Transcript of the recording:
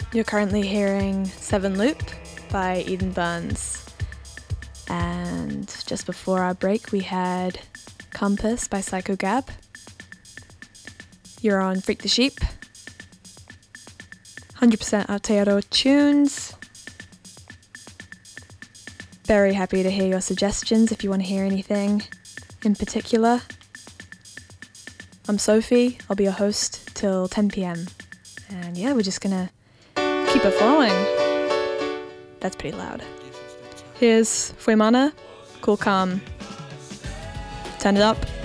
You're currently hearing Seven Loop by Eden Burns. And just before our break, we had Compass by Psycho Gab. You're on Freak the Sheep. 100% Aotearoa tunes. Very happy to hear your suggestions if you want to hear anything in particular. I'm Sophie. I'll be your host till 10 p.m. And yeah, we're just gonna keep it flowing. That's pretty loud. Here's Fuemana, Cool Calm. Turn it up.